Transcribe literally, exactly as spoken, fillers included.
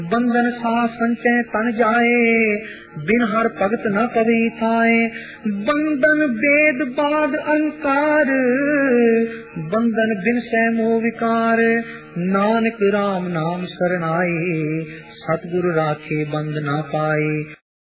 बंधन सा संचय तन जाए, बिन हर भगत न कभी थाए। बंधन वेद बाद अहंकार, बंधन बिन सै मोह विकार। नानक राम नाम सरनाई, सतगुरु राखे बंध ना पाए।